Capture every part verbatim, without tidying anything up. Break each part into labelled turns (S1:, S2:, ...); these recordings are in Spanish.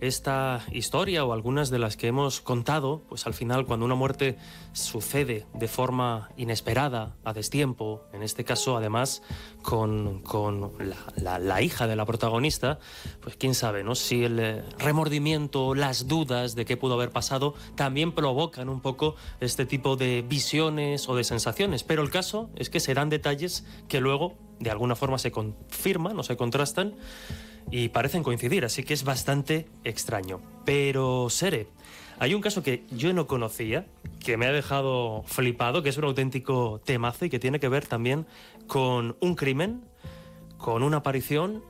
S1: esta historia o algunas de las que hemos contado, pues al final cuando una muerte sucede de forma inesperada, a destiempo, en este caso además con, con la, la, la hija de la protagonista, pues quién sabe, ¿no? Si el remordimiento, las dudas de qué pudo haber pasado también provocan un poco este tipo de visiones o de sensaciones. Pero el caso es que se dan detalles que luego de alguna forma se confirman o se contrastan y parecen coincidir, así que es bastante extraño. Pero, Sere, hay un caso que yo no conocía, que me ha dejado flipado, que es un auténtico temazo y que tiene que ver también con un crimen, con una aparición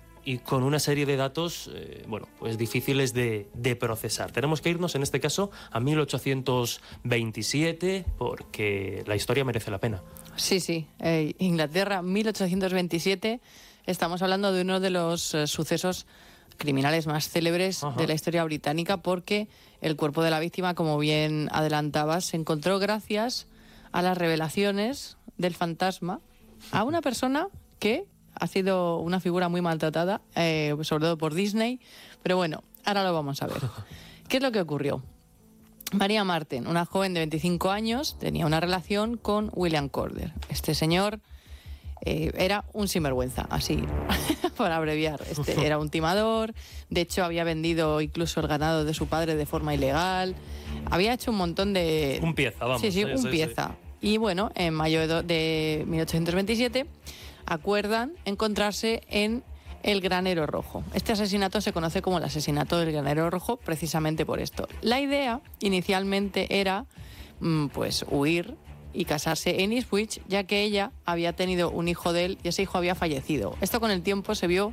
S1: y con una serie de datos, eh, bueno, pues difíciles de, de procesar. Tenemos que irnos, en este caso, a mil ochocientos veintisiete, porque la historia merece la pena.
S2: Sí, sí. Eh, Inglaterra, mil ochocientos veintisiete. Estamos hablando de uno de los eh, sucesos criminales más célebres Ajá. de la historia británica, porque el cuerpo de la víctima, como bien adelantabas, se encontró gracias a las revelaciones del fantasma a una persona que ha sido una figura muy maltratada, eh, sobre todo por Disney, pero bueno, ahora lo vamos a ver. ¿Qué es lo que ocurrió? María Marten, una joven de veinticinco años, tenía una relación con William Corder. Este señor eh, era un sinvergüenza, así, para abreviar. Este era un timador, de hecho había vendido incluso el ganado de su padre de forma ilegal, había hecho un montón de...
S1: Un pieza, vamos.
S2: Sí, sí,
S1: sí,
S2: un
S1: sí,
S2: pieza.
S1: Sí.
S2: Y bueno, en mayo de mil ochocientos veintisiete... acuerdan encontrarse en el Granero Rojo. Este asesinato se conoce como el asesinato del Granero Rojo precisamente por esto. La idea inicialmente era pues huir y casarse en Ipswich, ya que ella había tenido un hijo de él y ese hijo había fallecido. Esto con el tiempo se vio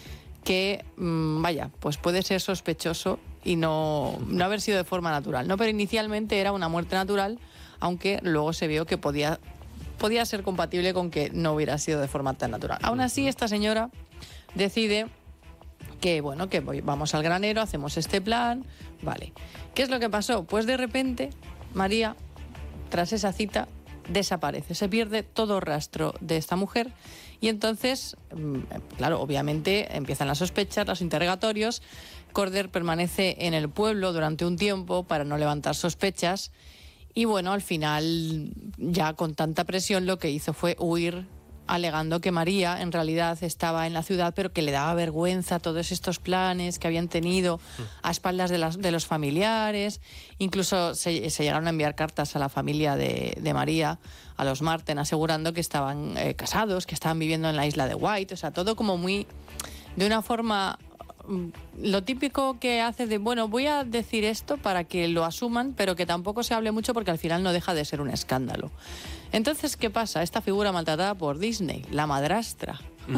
S2: que, vaya, pues puede ser sospechoso y no, no haber sido de forma natural, ¿no? Pero inicialmente era una muerte natural, aunque luego se vio que podía podía ser compatible con que no hubiera sido de forma tan natural. Aún así, esta señora decide que, bueno, que voy, vamos al granero, hacemos este plan, vale. ¿Qué es lo que pasó? Pues de repente, María, tras esa cita, desaparece, se pierde todo rastro de esta mujer y entonces, claro, obviamente empiezan las sospechas, los interrogatorios. Corder permanece en el pueblo durante un tiempo para no levantar sospechas. Y bueno, al final, ya con tanta presión, lo que hizo fue huir, alegando que María en realidad estaba en la ciudad, pero que le daba vergüenza todos estos planes que habían tenido a espaldas de, las, de los familiares. Incluso se, se llegaron a enviar cartas a la familia de, de María, a los Marten, asegurando que estaban eh, casados, que estaban viviendo en la isla de White. O sea, todo como muy... de una forma... lo típico que hace de, bueno, voy a decir esto para que lo asuman, pero que tampoco se hable mucho porque al final no deja de ser un escándalo. Entonces, ¿qué pasa? Esta figura maltratada por Disney, la madrastra.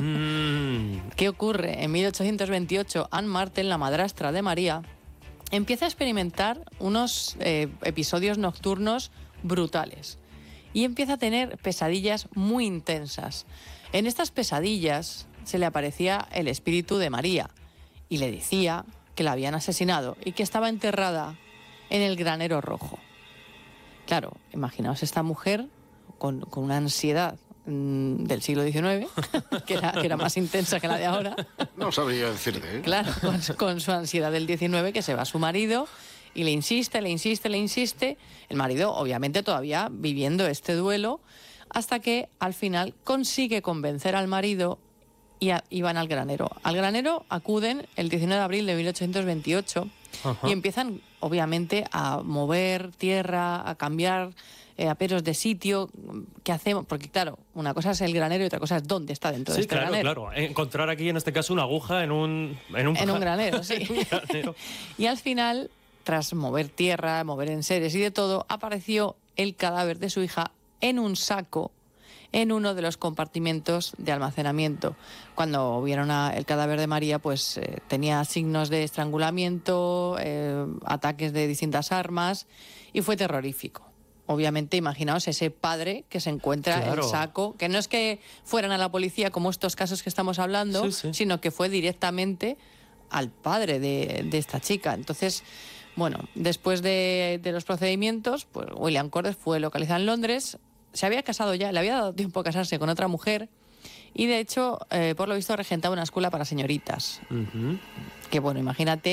S2: Mm. ¿Qué ocurre? En mil ochocientos veintiocho, Anne Marten, la madrastra de María, empieza a experimentar unos eh, episodios nocturnos brutales y empieza a tener pesadillas muy intensas. En estas pesadillas se le aparecía el espíritu de María y le decía que la habían asesinado y que estaba enterrada en el Granero Rojo. Claro, imaginaos esta mujer con, con una ansiedad mmm, del siglo diecinueve, que era, que era más intensa que la de ahora.
S3: No sabría decirte, ¿eh?
S2: Claro, con, con su ansiedad del diecinueve, que se va a su marido y le insiste, le insiste, le insiste. El marido, obviamente, todavía viviendo este duelo, hasta que al final consigue convencer al marido y, a, y van al granero. Al granero acuden el diecinueve de abril de mil ochocientos veintiocho. Ajá. Y empiezan, obviamente, a mover tierra, a cambiar eh, aperos de sitio. ¿Qué hacemos? Porque, claro, una cosa es el granero y otra cosa es dónde está dentro
S1: sí,
S2: de este
S1: claro,
S2: granero.
S1: Claro, encontrar aquí, en este caso, una aguja en un... En un,
S2: en un granero, sí.
S1: en un granero.
S2: Y al final, tras mover tierra, mover enseres y de todo, apareció el cadáver de su hija en un saco en uno de los compartimentos de almacenamiento. Cuando vieron a, el cadáver de María, pues eh, tenía signos de estrangulamiento, eh, ataques de distintas armas, y fue terrorífico. Obviamente, imaginaos ese padre que se encuentra
S1: claro.
S2: el saco, que no es que fueran a la policía como estos casos que estamos hablando, sí, sí. sino que fue directamente al padre de, de esta chica. Entonces, bueno, después de, de los procedimientos, pues William Corder fue localizado en Londres. Se había casado ya, le había dado tiempo a casarse con otra mujer y, de hecho, eh, por lo visto, regentaba una escuela para señoritas. Uh-huh. Que, bueno, imagínate